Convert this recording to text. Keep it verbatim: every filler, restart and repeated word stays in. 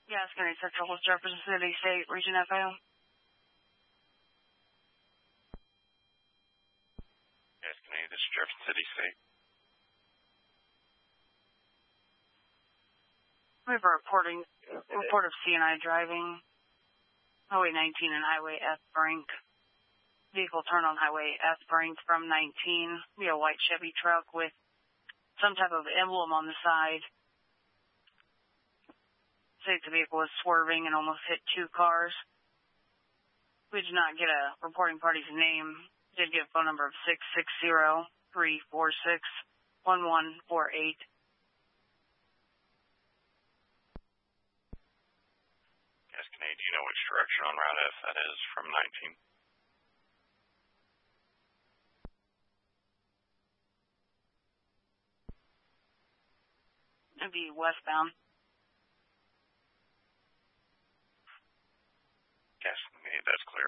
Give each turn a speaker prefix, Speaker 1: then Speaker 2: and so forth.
Speaker 1: Yes, can I Central West Jefferson City State Region F A O?
Speaker 2: Yes, can I this is Jefferson City State?
Speaker 1: We have a reporting, report of C and I driving, Highway nineteen and Highway F. Brink. Vehicle turned on Highway F. Brink from nineteen. We have a white Chevy truck with some type of emblem on the side. Say the vehicle was swerving and almost hit two cars. We did not get a reporting party's name. We did get a phone number of six six zero, three four six, one one four eight.
Speaker 2: Yes, can I do you know which direction on Route F that is from nineteen?
Speaker 1: It'd be westbound.
Speaker 2: Yes, that's clear.